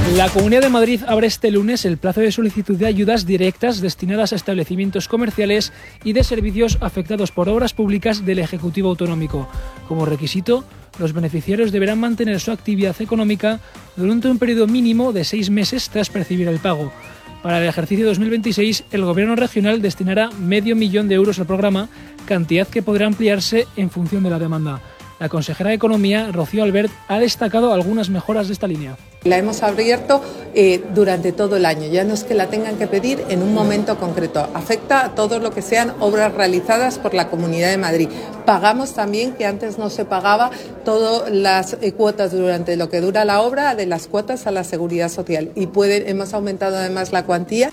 La Comunidad de Madrid abre este lunes el plazo de solicitud de ayudas directas destinadas a establecimientos comerciales y de servicios afectados por obras públicas del Ejecutivo Autonómico. Como requisito, los beneficiarios deberán mantener su actividad económica durante un periodo mínimo de 6 meses tras percibir el pago. Para el ejercicio 2026, el Gobierno regional destinará 500.000 euros al programa, cantidad que podrá ampliarse en función de la demanda. La consejera de Economía, Rocío Albert, ha destacado algunas mejoras de esta línea. La hemos abierto durante todo el año, ya no es que la tengan que pedir en un momento concreto. Afecta a todo lo que sean obras realizadas por la Comunidad de Madrid. Pagamos también, que antes no se pagaba, todas las cuotas durante lo que dura la obra, de las cuotas a la Seguridad Social. Y hemos aumentado además la cuantía.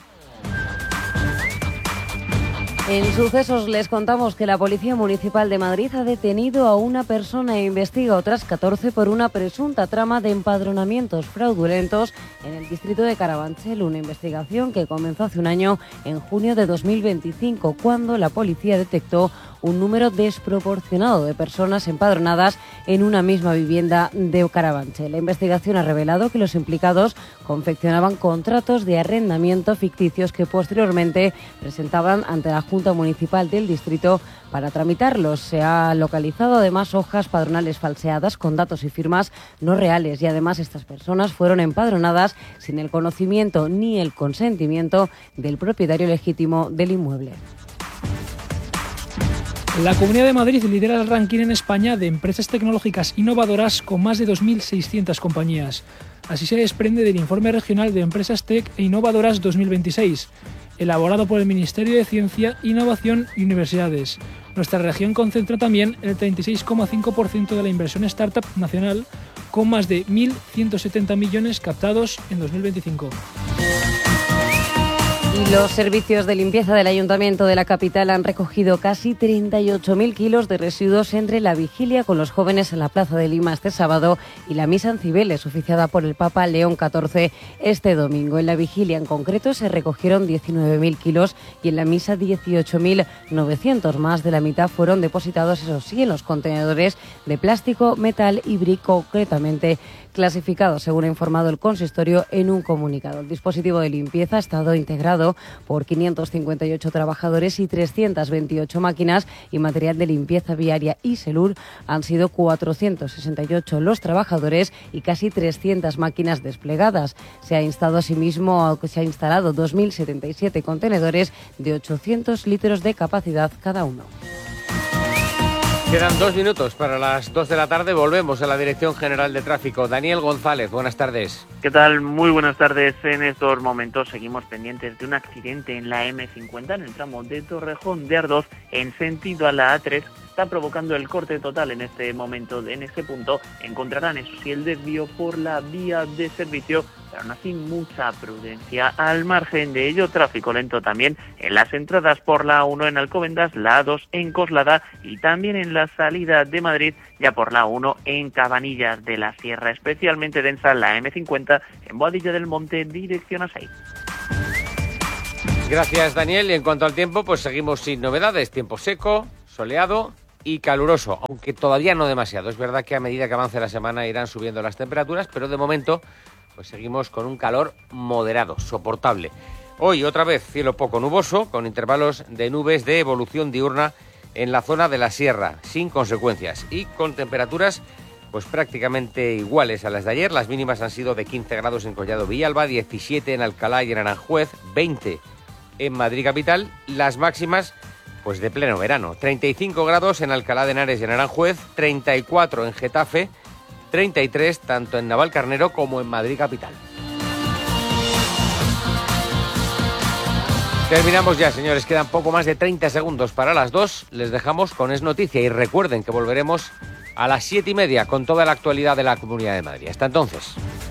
En Sucesos les contamos que la Policía Municipal de Madrid ha detenido a una persona e investiga otras 14 por una presunta trama de empadronamientos fraudulentos en el distrito de Carabanchel, una investigación que comenzó hace un año, en junio de 2025, cuando la policía detectó un número desproporcionado de personas empadronadas en una misma vivienda de Carabanchel. La investigación ha revelado que los implicados confeccionaban contratos de arrendamiento ficticios que posteriormente presentaban ante la Junta Municipal del distrito para tramitarlos. Se ha localizado además hojas padronales falseadas con datos y firmas no reales, y además estas personas fueron empadronadas sin el conocimiento ni el consentimiento del propietario legítimo del inmueble. La Comunidad de Madrid lidera el ranking en España de empresas tecnológicas innovadoras con más de 2.600 compañías. Así se desprende del Informe Regional de Empresas Tech e Innovadoras 2026, elaborado por el Ministerio de Ciencia, Innovación y Universidades. Nuestra región concentra también el 36,5% de la inversión startup nacional, con más de 1.170 millones captados en 2025. Y los servicios de limpieza del Ayuntamiento de la capital han recogido casi 38.000 kilos de residuos entre la vigilia con los jóvenes en la Plaza de Lima este sábado y la misa en Cibeles, oficiada por el Papa León XIV este domingo. En la vigilia en concreto se recogieron 19.000 kilos y en la misa 18.900. Más de la mitad fueron depositados, eso sí, en los contenedores de plástico, metal y brico, concretamente clasificados, según ha informado el consistorio en un comunicado. El dispositivo de limpieza ha estado integrado por 558 trabajadores y 328 máquinas, y material de limpieza viaria y Selur han sido 468 los trabajadores y casi 300 máquinas desplegadas. Se ha instalado 2.077 contenedores de 800 litros de capacidad cada uno. Quedan 2 minutos para las 2 de la tarde. Volvemos a la Dirección General de Tráfico. Daniel González, buenas tardes. ¿Qué tal? Muy buenas tardes. En estos momentos seguimos pendientes de un accidente en la M50 en el tramo de Torrejón de Ardoz en sentido a la A3. Está provocando el corte total en este momento. En este punto encontrarán, eso sí, el desvío por la vía de servicio, pero aún así mucha prudencia. Al margen de ello, tráfico lento también en las entradas por la A1 en Alcobendas, la A2 en Coslada y también en la salida de Madrid ya por la A1 en Cabanillas de la Sierra. Especialmente densa la M50 en Boadilla del Monte, dirección a Sait. Gracias, Daniel. Y en cuanto al tiempo, pues seguimos sin novedades. Tiempo seco, soleado y caluroso, aunque todavía no demasiado. Es verdad que a medida que avance la semana irán subiendo las temperaturas, pero de momento pues seguimos con un calor moderado, soportable. Hoy otra vez cielo poco nuboso, con intervalos de nubes de evolución diurna en la zona de la sierra, sin consecuencias, y con temperaturas pues prácticamente iguales a las de ayer. Las mínimas han sido de 15 grados en Collado Villalba, 17 en Alcalá y en Aranjuez, 20 en Madrid capital. Las máximas pues de pleno verano, 35 grados en Alcalá de Henares y en Aranjuez, 34 en Getafe, 33 tanto en Navalcarnero como en Madrid capital. Terminamos ya, señores, quedan poco más de 30 segundos para las 2. Les dejamos con Es Noticia y recuerden que volveremos a las 7:30 con toda la actualidad de la Comunidad de Madrid. Hasta entonces.